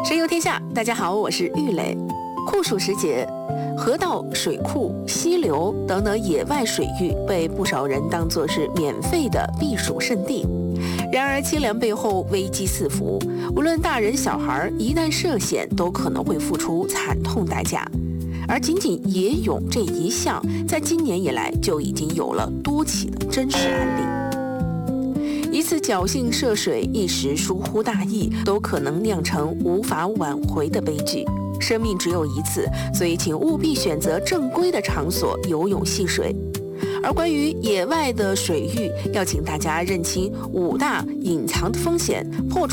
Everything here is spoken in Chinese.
神游天下，大家好，我是玉磊。酷暑时节，河道、水库、溪流等等野外水域被不少人当作是免费的避暑胜地。然而清凉背后危机四伏，无论大人小孩，一旦涉险都可能会付出惨痛代价。而仅仅野泳这一项，在今年以来就已经有了多起的真实案例。一次侥幸涉水，一时疏忽大意，都可能酿成无法挽回的悲剧。生命只有一次，所以请务必选择正规的场所游泳戏水。而关于野外的水域，要请大家认清5大隐藏的风险，破除